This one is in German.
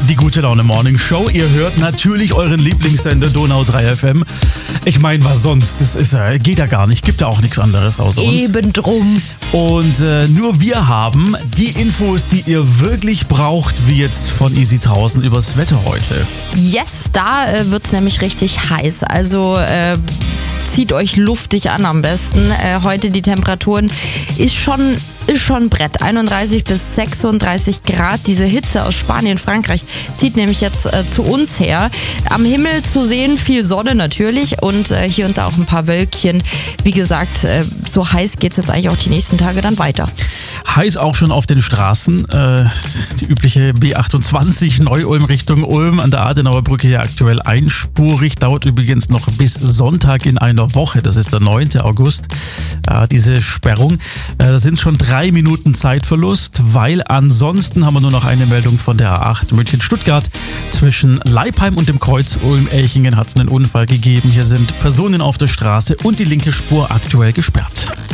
Die Gute Laune Morning Show. Ihr hört natürlich euren Lieblingssender Donau 3 FM. Ich meine, was sonst? Das ist, geht ja gar nicht. Gibt ja auch nichts anderes außer uns. Eben drum. Und nur wir haben die Infos, die ihr wirklich braucht, wie jetzt von Easy 1000 übers Wetter heute. Yes, da wird's nämlich richtig heiß. Also zieht euch luftig an am besten. Heute die Temperaturen ist schon Brett. 31 bis 36 Grad. Diese Hitze aus Spanien, Frankreich zieht nämlich jetzt zu uns her. Am Himmel zu sehen viel Sonne natürlich und hier und da auch ein paar Wölkchen. Wie gesagt, so heiß geht's jetzt eigentlich auch die nächsten Tage dann weiter. Heiß auch schon auf den Straßen. Die übliche B28 Neu-Ulm Richtung Ulm an der Adenauer Brücke hier aktuell einspurig. Dauert übrigens noch bis Sonntag in einer Woche. Das ist der 9. August. Diese Sperrung. Da sind schon 3 Minuten Zeitverlust, weil ansonsten haben wir nur noch eine Meldung von der A8 München-Stuttgart. Zwischen Leipheim und dem Kreuz Ulm-Elchingen hat es einen Unfall gegeben. Hier sind Personen auf der Straße und die linke Spur aktuell gesperrt.